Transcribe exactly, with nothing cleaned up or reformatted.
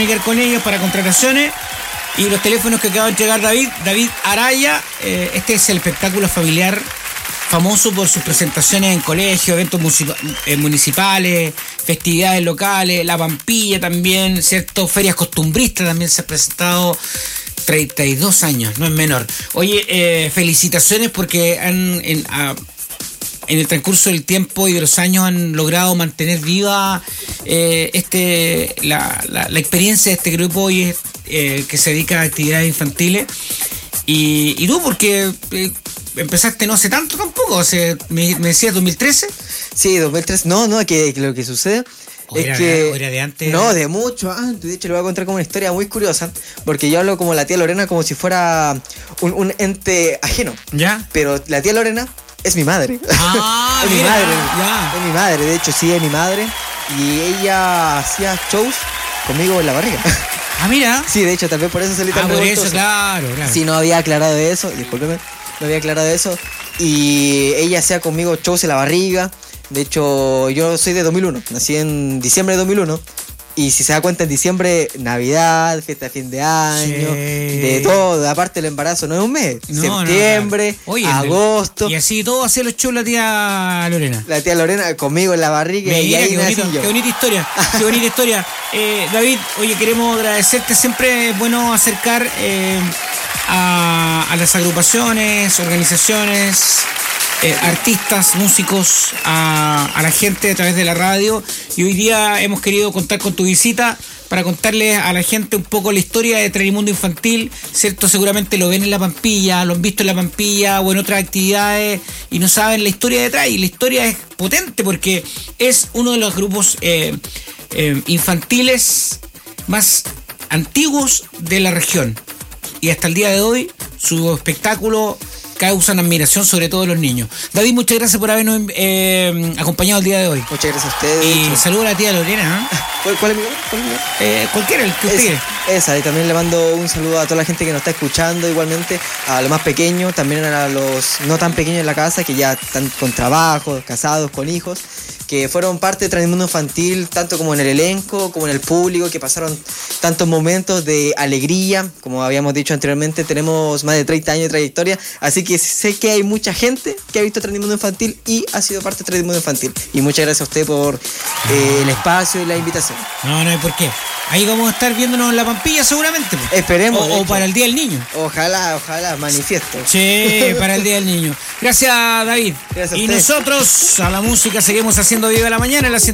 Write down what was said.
comunicar con ellos para contrataciones. Y los teléfonos que acaba de entregar David, David Araya, eh, este es el espectáculo familiar famoso por sus presentaciones en colegios, eventos municipales, festividades locales, La Pampilla también, ¿cierto? Ferias costumbristas también se ha presentado. treinta y dos años, no es menor. Oye, eh, felicitaciones porque han en, a, en el transcurso del tiempo y de los años han logrado mantener viva eh, este la, la, la experiencia de este grupo y eh, que se dedica a actividades infantiles. Y, y tú, porque eh, empezaste no hace tanto tampoco, o sea, me, me decías dos mil trece. Sí, dos mil trece. No, no, que, que lo que sucede o es era que de, o era de antes. No, de mucho antes. De hecho, le voy a contar como una historia muy curiosa, porque yo hablo como la tía Lorena como si fuera un, un ente ajeno. ¿Ya? Pero la tía Lorena es mi madre. Ah, es mira, mi madre. ya. Es mi madre, de hecho, sí, es mi madre. Y ella hacía shows conmigo en la barriga. Ah, mira. Sí, de hecho, tal vez por eso salí tan Ah, por revoltoso. eso, claro, claro. Sí, no había aclarado eso, discúlpeme, no había aclarado eso. Y ella hacía conmigo shows en la barriga. De hecho, yo soy de dos mil uno, nací en diciembre de dos mil uno. Y si se da cuenta, en diciembre, Navidad, fiesta de fin de año, sí. De todo. Aparte, el embarazo no es un mes. No, septiembre, no, claro. Oye, agosto. Y así todo hacía los shows la tía Lorena. La tía Lorena conmigo en la barriga. Mira, y ahí qué, bonito, qué bonita historia. Qué bonita historia. Eh, David, oye, queremos agradecerte. Siempre es bueno acercar eh, a, a las agrupaciones, organizaciones, Eh, artistas, músicos, a, a la gente a través de la radio, y hoy día hemos querido contar con tu visita para contarles a la gente un poco la historia de Tranimundo Infantil, ¿cierto? Seguramente lo ven en La Pampilla, lo han visto en La Pampilla o en otras actividades y no saben la historia detrás, y la historia es potente porque es uno de los grupos eh, eh, infantiles más antiguos de la región, y hasta el día de hoy su espectáculo causan admiración, sobre todo los niños. David, muchas gracias por habernos eh, acompañado el día de hoy. Muchas gracias a ustedes. Y saludo a la tía Lorena. ¿eh? ¿Cuál, ¿Cuál es mi nombre? ¿Cuál es mi nombre? Eh, cualquiera, el que usted quiera. Esa, y también le mando un saludo a toda la gente que nos está escuchando, igualmente a los más pequeños, también a los no tan pequeños en la casa, que ya están con trabajo, casados, con hijos, que fueron parte de Tranimundo Infantil, tanto como en el elenco, como en el público, que pasaron tantos momentos de alegría. Como habíamos dicho anteriormente, tenemos más de treinta años de trayectoria, así que sé que hay mucha gente que ha visto Tranimundo Infantil y ha sido parte de Tranimundo Infantil. Y muchas gracias a usted por eh, el espacio y la invitación. No, no hay por qué. Ahí vamos a estar viéndonos en La Pampilla seguramente. Esperemos. O, o para el Día del Niño. Ojalá, ojalá, manifiesto. Sí, para el Día del Niño. Gracias, David. Gracias a y usted. Nosotros a la música seguimos haciendo Viva la Mañana en la